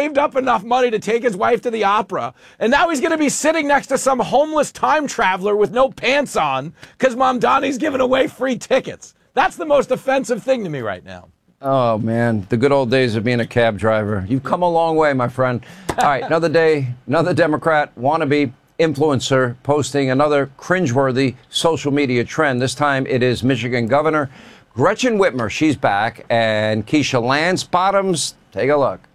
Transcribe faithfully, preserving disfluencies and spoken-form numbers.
saved up enough money to take his wife to the opera, and now he's going to be sitting next to some homeless time traveler with no pants on because Mamdani's giving away free tickets. That's the most offensive thing to me right now. Oh, man, the good old days of being a cab driver. You've come a long way, my friend. All right, another day, another Democrat wannabe influencer posting another cringeworthy social media trend. This time it is Michigan Governor Gretchen Whitmer. She's back, and Keisha Lance Bottoms. Take a look.